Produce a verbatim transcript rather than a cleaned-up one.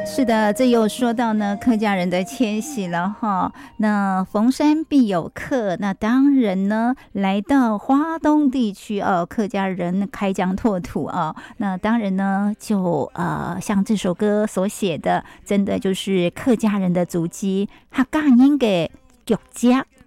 是的，这又说到呢客家人的迁徙了哈。那逢山必有客，那当然呢，来到花东地区哦，客家人开疆拓土啊。那当然呢，就呃像这首歌所写的，真的就是客家人的足迹，客家人嘅腳跡